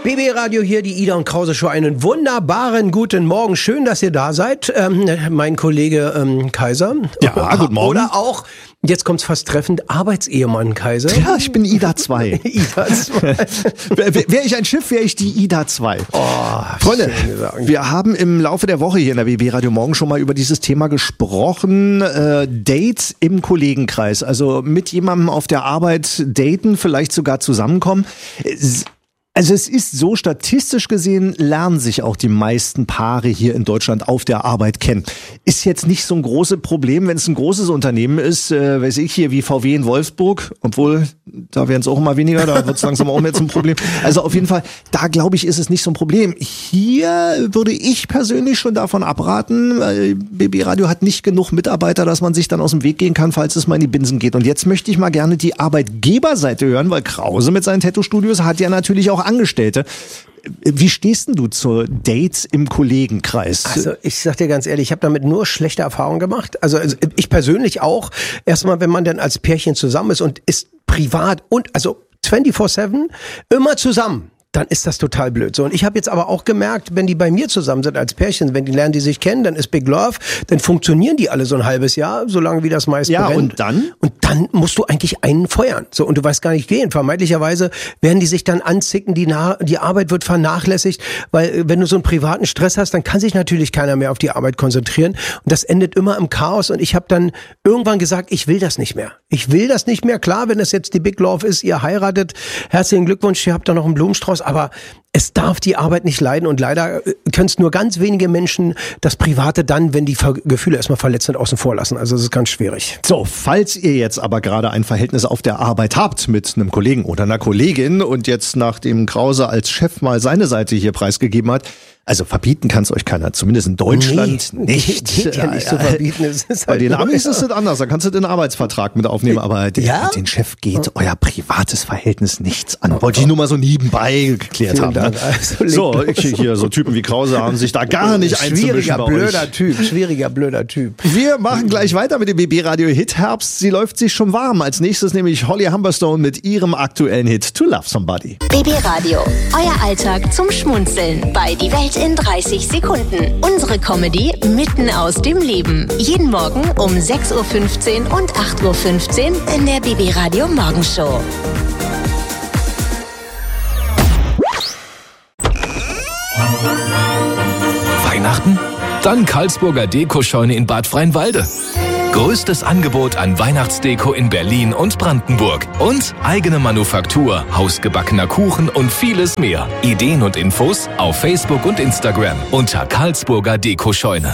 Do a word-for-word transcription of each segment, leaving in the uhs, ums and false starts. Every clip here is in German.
B B Radio hier, die Ida und Krause Show. Einen wunderbaren guten Morgen. Schön, dass ihr da seid. Ähm, mein Kollege ähm, Kaiser. Ja, guten Morgen. Oder auch, jetzt kommt's fast treffend, Arbeitsehemann Kaiser. Ja, ich bin Ida zwei. Ida zwei. Wäre wär ich ein Schiff, wäre ich die Ida zwei. Oh, Freunde, wir haben im Laufe der Woche hier in der B B Radio Morgen schon mal über dieses Thema gesprochen. Äh, Dates im Kollegenkreis. Also mit jemandem auf der Arbeit daten, vielleicht sogar zusammenkommen. Also es ist so, statistisch gesehen lernen sich auch die meisten Paare hier in Deutschland auf der Arbeit kennen. Ist jetzt nicht so ein großes Problem, wenn es ein großes Unternehmen ist, äh, weiß ich hier, wie V W in Wolfsburg, obwohl, da werden es auch immer weniger, da wird es langsam auch mehr zum Problem. Also auf jeden Fall, da glaube ich, ist es nicht so ein Problem. Hier würde ich persönlich schon davon abraten, weil B B Radio hat nicht genug Mitarbeiter, dass man sich dann aus dem Weg gehen kann, falls es mal in die Binsen geht. Und jetzt möchte ich mal gerne die Arbeitgeberseite hören, weil Krause mit seinen Tattoo-Studios hat ja natürlich auch Angestellte. Wie stehst denn du zu Dates im Kollegenkreis? Also ich sag dir ganz ehrlich, ich habe damit nur schlechte Erfahrungen gemacht. Also, also ich persönlich auch. Erstmal, wenn man dann als Pärchen zusammen ist und ist privat und also vierundzwanzig sieben immer zusammen, dann ist das total blöd. So, und ich habe jetzt aber auch gemerkt, wenn die bei mir zusammen sind als Pärchen, wenn die lernen die sich kennen, dann ist Big Love, dann funktionieren die alle so ein halbes Jahr, solange wie das meist Ja, brennt. und dann? Und dann musst du eigentlich einen feuern. So, und du weißt gar nicht gehen. Vermeintlicherweise werden die sich dann anzicken, die, Na- die Arbeit wird vernachlässigt, weil wenn du so einen privaten Stress hast, dann kann sich natürlich keiner mehr auf die Arbeit konzentrieren. Und das endet immer im Chaos. Und ich habe dann irgendwann gesagt, ich will das nicht mehr. Ich will das nicht mehr. Klar, wenn das jetzt die Big Love ist, ihr heiratet, herzlichen Glückwunsch, ihr habt da noch einen Blumenstrauß, aber es darf die Arbeit nicht leiden und leider können es nur ganz wenige Menschen das Private dann, wenn die Ver- Gefühle erstmal verletzt sind, außen vor lassen. Also das ist ganz schwierig. So, falls ihr jetzt aber gerade ein Verhältnis auf der Arbeit habt mit einem Kollegen oder einer Kollegin und jetzt nachdem Krause als Chef mal seine Seite hier preisgegeben hat, also verbieten kann es euch keiner, zumindest in Deutschland Nee, nicht. Geht ja nicht zu verbieten. Es ist Bei halt den nur- Amis ist es anders, da kannst du den Arbeitsvertrag mit aufnehmen, aber den, Ja? den Chef geht euer privates Verhältnis nichts an. Wollte ich nur mal so nebenbei geklärt Vielen haben. Dank. Ne? Also, So, ich, hier so Typen wie Krause haben sich da gar nicht einzumischen Schwieriger, bei blöder euch. Typ. Schwieriger, blöder Typ. Wir machen gleich weiter mit dem B B Radio Hit Herbst. Sie läuft sich schon warm. Als nächstes nämlich Holly Humberstone mit ihrem aktuellen Hit To Love Somebody. B B Radio, euer Alltag zum Schmunzeln bei Die Welt in dreißig Sekunden. Unsere Comedy mitten aus dem Leben. Jeden Morgen um sechs Uhr fünfzehn und acht Uhr fünfzehn in der B B Radio Morgenshow. Weihnachten? Dann Karlsburger Dekoscheune in Bad Freienwalde. Größtes Angebot an Weihnachtsdeko in Berlin und Brandenburg. Und eigene Manufaktur, hausgebackener Kuchen und vieles mehr. Ideen und Infos auf Facebook und Instagram unter Karlsburger Dekoscheune.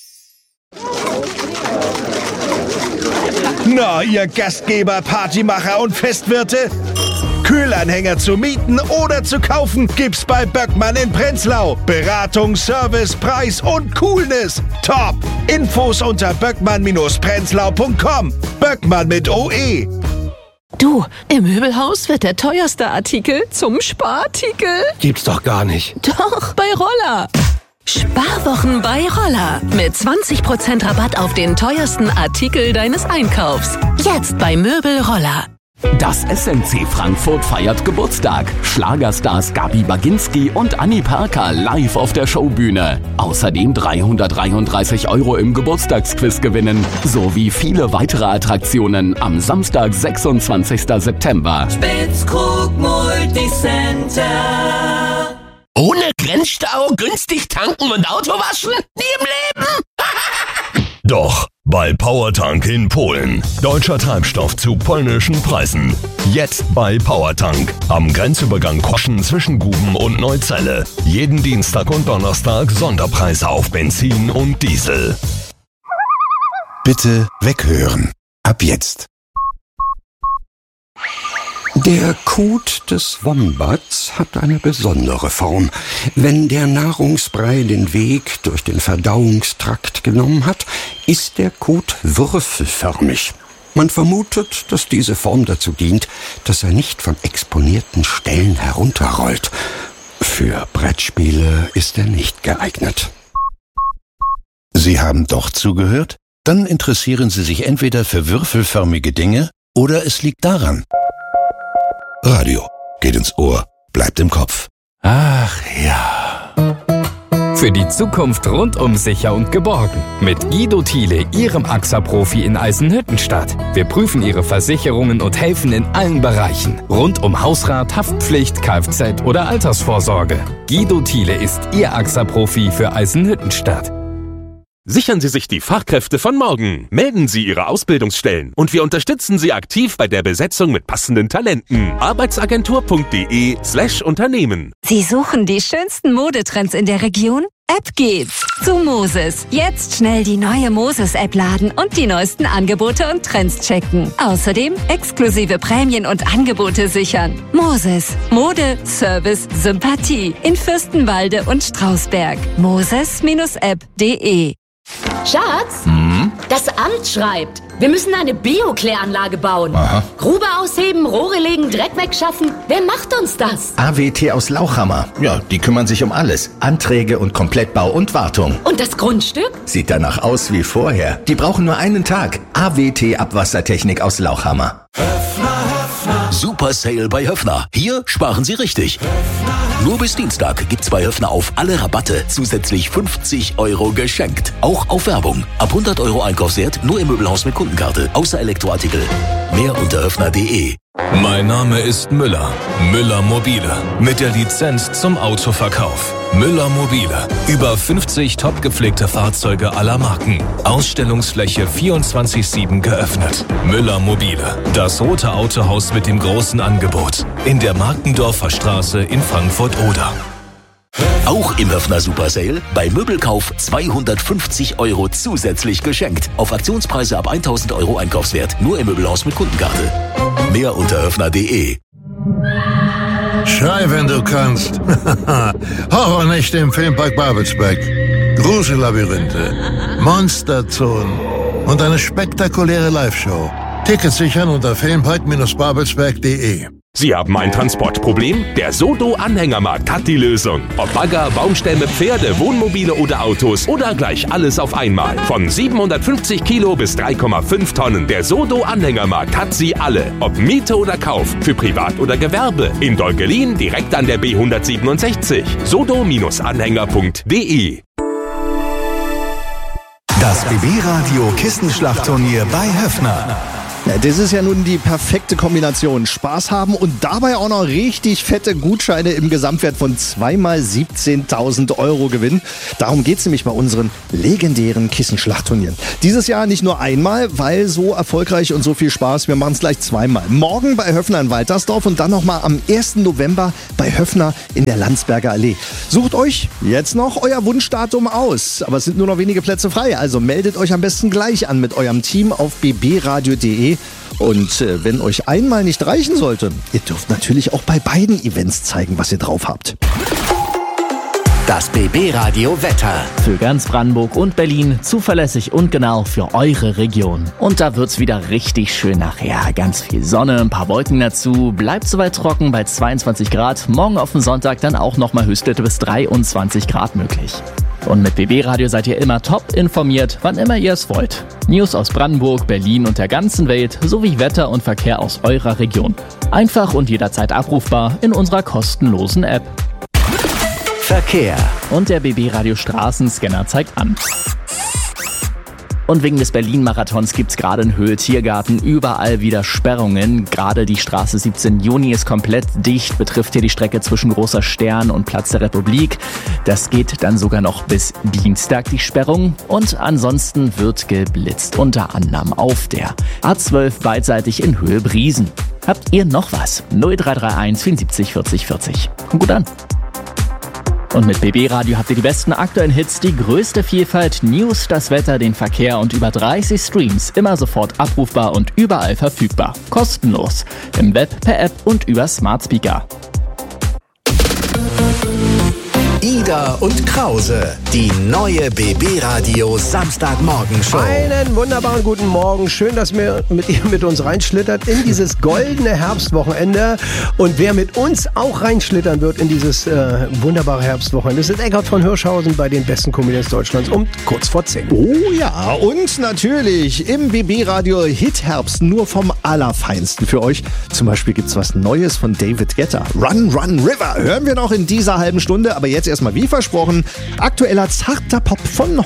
Na, ihr Gastgeber, Partymacher und Festwirte? Kühlanhänger zu mieten oder zu kaufen gibt's bei Böckmann in Prenzlau. Beratung, Service, Preis und Coolness. Top! Infos unter böckmann Bindestrich prenzlau punkt com. Böckmann mit O E. Du, im Möbelhaus wird der teuerste Artikel zum Sparartikel. Gibt's doch gar nicht. Doch, bei Roller. Sparwochen bei Roller. Mit zwanzig Prozent Rabatt auf den teuersten Artikel deines Einkaufs. Jetzt bei Möbel Roller. Das S M C Frankfurt feiert Geburtstag. Schlagerstars Gabi Baginski und Annie Parker live auf der Showbühne. Außerdem dreihundertdreiunddreißig Euro im Geburtstagsquiz gewinnen. Sowie viele weitere Attraktionen am Samstag, sechsundzwanzigsten September. Spitzkrug Multicenter. Ohne Grenzstau, günstig tanken und Auto waschen? Nie im Leben! Doch, bei Powertank in Polen. Deutscher Treibstoff zu polnischen Preisen. Jetzt bei Powertank. Am Grenzübergang Koschen zwischen Guben und Neuzelle. Jeden Dienstag und Donnerstag Sonderpreise auf Benzin und Diesel. Bitte weghören. Ab jetzt. Der Kot des Wombats hat eine besondere Form. Wenn der Nahrungsbrei den Weg durch den Verdauungstrakt genommen hat, ist der Kot würfelförmig. Man vermutet, dass diese Form dazu dient, dass er nicht von exponierten Stellen herunterrollt. Für Brettspiele ist er nicht geeignet. Sie haben doch zugehört? Dann interessieren Sie sich entweder für würfelförmige Dinge oder es liegt daran. Radio geht ins Ohr, bleibt im Kopf. Ach ja. Für die Zukunft rundum sicher und geborgen. Mit Guido Thiele, Ihrem A X A-Profi in Eisenhüttenstadt. Wir prüfen Ihre Versicherungen und helfen in allen Bereichen. Rund um Hausrat, Haftpflicht, Kfz oder Altersvorsorge. Guido Thiele ist Ihr A X A-Profi für Eisenhüttenstadt. Sichern Sie sich die Fachkräfte von morgen. Melden Sie Ihre Ausbildungsstellen und wir unterstützen Sie aktiv bei der Besetzung mit passenden Talenten. Arbeitsagentur.de slash Unternehmen. Sie suchen die schönsten Modetrends in der Region? Ab geht's zu Moses. Jetzt schnell die neue Moses-App laden und die neuesten Angebote und Trends checken. Außerdem exklusive Prämien und Angebote sichern. Moses. Mode, Service, Sympathie. In Fürstenwalde und Strausberg. Moses App punkt de. Schatz, Hm? das Amt schreibt, wir müssen eine Biokläranlage bauen. Aha. Grube ausheben, Rohre legen, Dreck wegschaffen. Wer macht uns das? A W T aus Lauchhammer. Ja, die kümmern sich um alles. Anträge und Komplettbau und Wartung. Und das Grundstück? Sieht danach aus wie vorher. Die brauchen nur einen Tag. A W T Abwassertechnik aus Lauchhammer. Super Sale bei Höffner. Hier sparen Sie richtig. Nur bis Dienstag gibt's bei Höffner auf alle Rabatte zusätzlich fünfzig Euro geschenkt. Auch auf Werbung. Ab hundert Euro Einkaufswert nur im Möbelhaus mit Kundenkarte. Außer Elektroartikel. Mehr unter höffner punkt de. Mein Name ist Müller. Müller Mobile. Mit der Lizenz zum Autoverkauf. Müller Mobile. Über fünfzig top gepflegte Fahrzeuge aller Marken. Ausstellungsfläche vierundzwanzig sieben geöffnet. Müller Mobile. Das rote Autohaus mit dem großen Angebot. In der Markendorfer Straße in Frankfurt-Oder. Auch im Höffner Super Sale bei Möbelkauf zweihundertfünfzig Euro zusätzlich geschenkt. Auf Aktionspreise ab tausend Euro Einkaufswert. Nur im Möbelhaus mit Kundenkarte. Mehr unter höffner punkt de. Schrei, wenn du kannst. Horrornächte im Filmpark Babelsberg. Grusellabyrinthe, Monsterzonen und eine spektakuläre Live-Show. Tickets sichern unter filmpark babelsberg punkt de. Sie haben ein Transportproblem? Der Sodo Anhängermarkt hat die Lösung. Ob Bagger, Baumstämme, Pferde, Wohnmobile oder Autos oder gleich alles auf einmal. Von siebenhundertfünfzig Kilo bis drei Komma fünf Tonnen. Der Sodo Anhängermarkt hat sie alle. Ob Miete oder Kauf, für Privat oder Gewerbe. In Dolgelin direkt an der B hundertsiebenundsechzig. sodo Anhänger punkt de. Das B B-Radio Kissenschlachtturnier bei Höffner. Ja, das ist ja nun die perfekte Kombination. Spaß haben und dabei auch noch richtig fette Gutscheine im Gesamtwert von zweimal siebzehntausend Euro gewinnen. Darum geht es nämlich bei unseren legendären Kissenschlachtturnieren. Dieses Jahr nicht nur einmal, weil so erfolgreich und so viel Spaß. Wir machen es gleich zweimal. Morgen bei Höffner in Waltersdorf und dann nochmal am ersten November bei Höffner in der Landsberger Allee. Sucht euch jetzt noch euer Wunschdatum aus. Aber es sind nur noch wenige Plätze frei. Also meldet euch am besten gleich an mit eurem Team auf b b radio punkt de. Und äh, wenn euch einmal nicht reichen sollte, ihr dürft natürlich auch bei beiden Events zeigen, was ihr drauf habt. Das B B-Radio Wetter. Für ganz Brandenburg und Berlin zuverlässig und genau für eure Region. Und da wird's wieder richtig schön nachher. Ganz viel Sonne, ein paar Wolken dazu. Bleibt soweit trocken bei zweiundzwanzig Grad. Morgen auf dem Sonntag dann auch nochmal Höchstwerte bis dreiundzwanzig Grad möglich. Und mit B B-Radio seid ihr immer top informiert, wann immer ihr es wollt. News aus Brandenburg, Berlin und der ganzen Welt sowie Wetter und Verkehr aus eurer Region. Einfach und jederzeit abrufbar in unserer kostenlosen App. Verkehr. Und der B B-Radio Straßenscanner zeigt an. Und wegen des Berlin-Marathons gibt's gerade in Höhe Tiergarten überall wieder Sperrungen. Gerade die Straße siebzehn Juni ist komplett dicht, betrifft hier die Strecke zwischen Großer Stern und Platz der Republik. Das geht dann sogar noch bis Dienstag, die Sperrung. Und ansonsten wird geblitzt, unter anderem auf der A zwölf beidseitig in Höhe Briesen. Habt ihr noch was? null drei drei eins vierundsiebzig vierzig vierzig. Kommt gut an. Und mit B B-Radio habt ihr die besten aktuellen Hits, die größte Vielfalt, News, das Wetter, den Verkehr und über dreißig Streams. Immer sofort abrufbar und überall verfügbar. Kostenlos. Im Web, per App und über Smart Speaker. I Rieder und Krause. Die neue B B Radio Samstagmorgenshow. Einen wunderbaren guten Morgen. Schön, dass ihr mit, ihr mit uns reinschlittert in dieses goldene Herbstwochenende. Und wer mit uns auch reinschlittern wird in dieses äh, wunderbare Herbstwochenende, das ist Eckhard von Hirschhausen bei den besten Comedians Deutschlands um kurz vor zehn. Oh ja, und natürlich im B B Radio Hit-Herbst nur vom Allerfeinsten für euch. Zum Beispiel gibt's was Neues von David Guetta. Run, Run, River hören wir noch in dieser halben Stunde. Aber jetzt erstmal wie versprochen, aktueller zarter Pop von